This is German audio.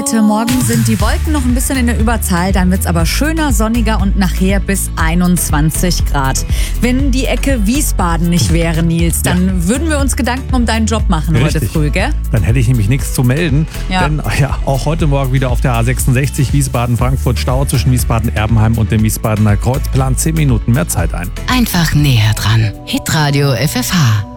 Heute Morgen sind die Wolken noch ein bisschen in der Überzahl, dann wird es aber schöner, sonniger und nachher bis 21 Grad. Wenn die Ecke Wiesbaden nicht wäre, Nils, dann würden wir uns Gedanken um deinen Job machen heute früh, gell? Dann hätte ich nämlich nichts zu melden, denn auch heute Morgen wieder auf der A66 Wiesbaden-Frankfurt Stau zwischen Wiesbaden-Erbenheim und dem Wiesbadener Kreuz. Plan 10 Minuten mehr Zeit ein. Einfach näher dran. Hitradio FFH.